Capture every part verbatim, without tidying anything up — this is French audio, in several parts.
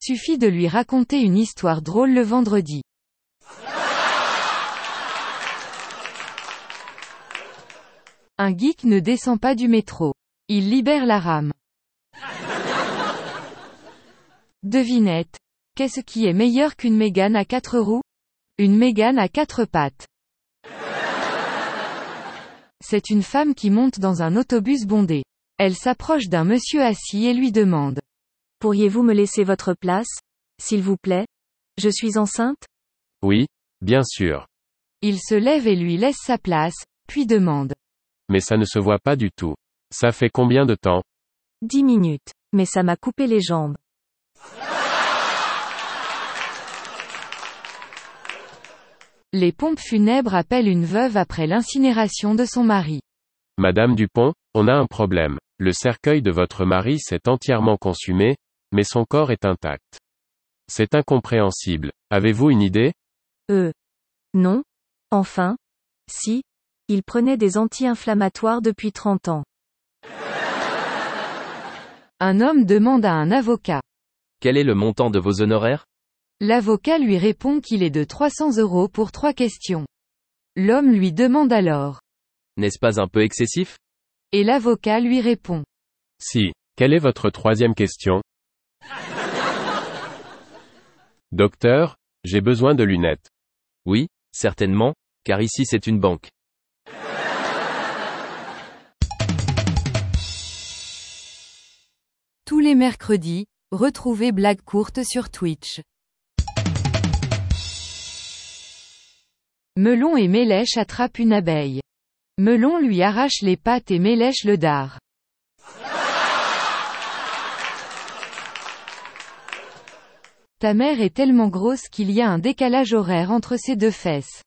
Suffit de lui raconter une histoire drôle le vendredi. Un geek ne descend pas du métro. Il libère la rame. Devinette. Qu'est-ce qui est meilleur qu'une Mégane à quatre roues? Une Mégane à quatre pattes. C'est une femme qui monte dans un autobus bondé. Elle s'approche d'un monsieur assis et lui demande. Pourriez-vous me laisser votre place, s'il vous plaît? Je suis enceinte? Oui, bien sûr. Il se lève et lui laisse sa place, puis demande. Mais ça ne se voit pas du tout. Ça fait combien de temps? Dix minutes. Mais ça m'a coupé les jambes. Les pompes funèbres appellent une veuve après l'incinération de son mari. Madame Dupont, on a un problème. Le cercueil de votre mari s'est entièrement consumé, mais son corps est intact. C'est incompréhensible. Avez-vous une idée? Euh. Non. Enfin. Si. Il prenait des anti-inflammatoires depuis trente ans. Un homme demande à un avocat. Quel est le montant de vos honoraires? L'avocat lui répond qu'il est de trois cents euros pour trois questions. L'homme lui demande alors. N'est-ce pas un peu excessif? Et l'avocat lui répond. Si. Quelle est votre troisième question? Docteur, j'ai besoin de lunettes. Oui, certainement, car ici c'est une banque. Tous les mercredis, retrouvez Blague courte sur Twitch. Melon et Mélèche attrapent une abeille. Melon lui arrache les pattes et Mélèche le dard. Ta mère est tellement grosse qu'il y a un décalage horaire entre ses deux fesses.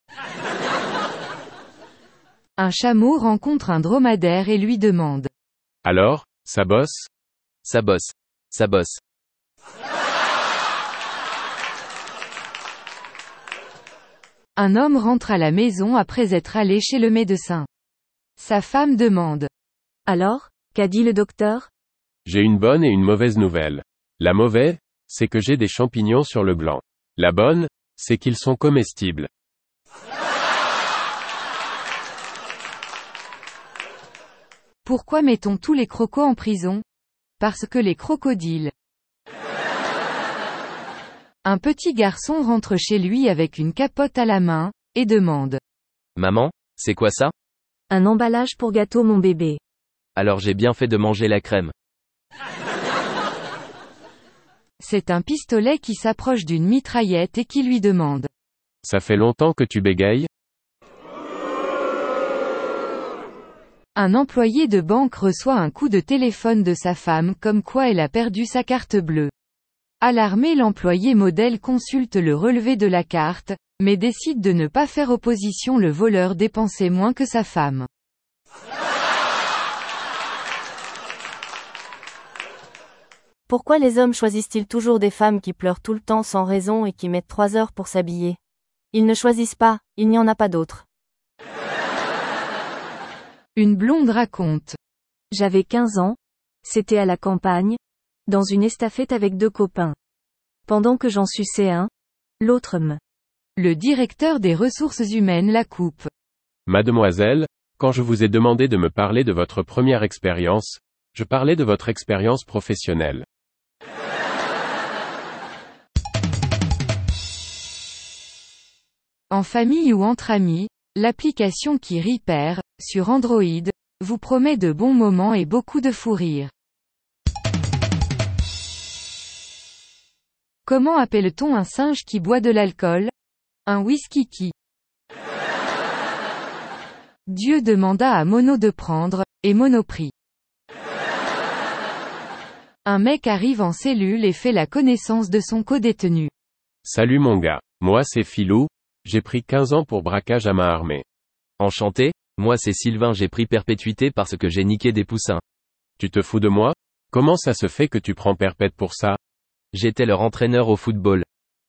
Un chameau rencontre un dromadaire et lui demande. Alors, ça bosse? Ça bosse. Ça bosse. Un homme rentre à la maison après être allé chez le médecin. Sa femme demande. Alors, qu'a dit le docteur? J'ai une bonne et une mauvaise nouvelle. La mauvaise, c'est que j'ai des champignons sur le gland. La bonne, c'est qu'ils sont comestibles. Pourquoi mettons tous les crocos en prison? Parce que les crocodiles. Un petit garçon rentre chez lui avec une capote à la main, et demande. Maman, c'est quoi ça? Un emballage pour gâteau mon bébé. Alors j'ai bien fait de manger la crème. C'est un pistolet qui s'approche d'une mitraillette et qui lui demande. Ça fait longtemps que tu bégayes? Un employé de banque reçoit un coup de téléphone de sa femme comme quoi elle a perdu sa carte bleue. Alarmé, l'employé modèle consulte le relevé de la carte, mais décide de ne pas faire opposition. Le voleur dépensait moins que sa femme. Pourquoi les hommes choisissent-ils toujours des femmes qui pleurent tout le temps sans raison et qui mettent trois heures pour s'habiller? Ils ne choisissent pas, il n'y en a pas d'autres. Une blonde raconte. J'avais quinze ans. C'était à la campagne. Dans une estafette avec deux copains. Pendant que j'en suçais un, l'autre me. Le directeur des ressources humaines la coupe. Mademoiselle, quand je vous ai demandé de me parler de votre première expérience, je parlais de votre expérience professionnelle. En famille ou entre amis, l'application qui Repair, sur Android, vous promet de bons moments et beaucoup de fou rire. Comment appelle-t-on un singe qui boit de l'alcool? Un whisky-qui. Dieu demanda à Mono de prendre, et Mono prit. Un mec arrive en cellule et fait la connaissance de son codétenu. Salut mon gars, moi c'est Philou, j'ai pris quinze ans pour braquage à main armée. Enchanté, moi c'est Sylvain, j'ai pris perpétuité parce que j'ai niqué des poussins. Tu te fous de moi? Comment ça se fait que tu prends perpète pour ça? J'étais leur entraîneur au football.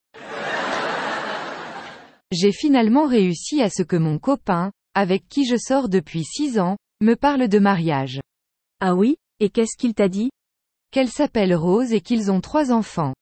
J'ai finalement réussi à ce que mon copain, avec qui je sors depuis six ans, me parle de mariage. Ah oui? Et qu'est-ce qu'il t'a dit? Qu'elle s'appelle Rose et qu'ils ont trois enfants.